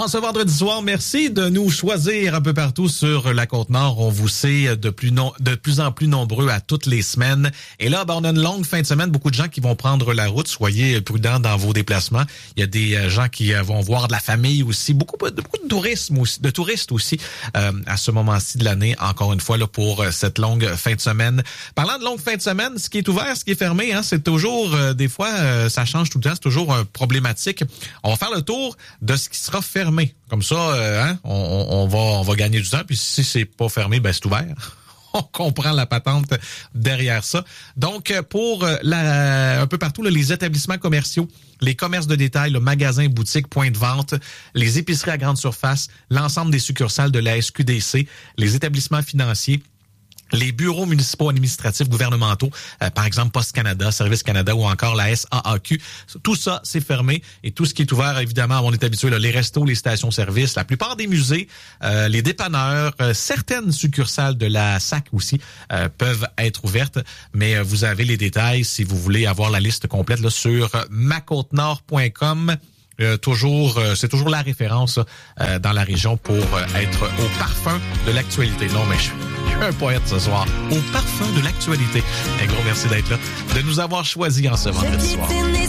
En ce vendredi soir, merci de nous choisir un peu partout sur la Côte-Nord. On vous sait de plus en plus nombreux à toutes les semaines. Et là, on a une longue fin de semaine. Beaucoup de gens qui vont prendre la route. Soyez prudents dans vos déplacements. Il y a des gens qui vont voir de la famille aussi. Beaucoup de touristes aussi à ce moment-ci de l'année. Encore une fois, là, pour cette longue fin de semaine. Parlant de longue fin de semaine, ce qui est ouvert, ce qui est fermé, c'est toujours, des fois, ça change tout le temps. C'est toujours problématique. On va faire le tour de ce qui sera fermé. Comme ça, on va gagner du temps. Puis si c'est pas fermé, c'est ouvert. On comprend la patente derrière ça. Donc, pour un peu partout, là, les établissements commerciaux, les commerces de détail, le magasin, boutique, points de vente, les épiceries à grande surface, l'ensemble des succursales de la SQDC, les établissements financiers, les bureaux municipaux administratifs gouvernementaux, par exemple Poste Canada, Service Canada ou encore la SAAQ, tout ça, c'est fermé. Et tout ce qui est ouvert, évidemment, on est habitué, là, les restos, les stations-service, la plupart des musées, les dépanneurs, certaines succursales de la SAC aussi peuvent être ouvertes. Mais vous avez les détails si vous voulez avoir la liste complète là, sur macôtenord.com. C'est toujours la référence dans la région pour être au parfum de l'actualité. Non, mais je suis un poète ce soir. Au parfum de l'actualité. Un gros merci d'être là, de nous avoir choisis en ce vendredi soir.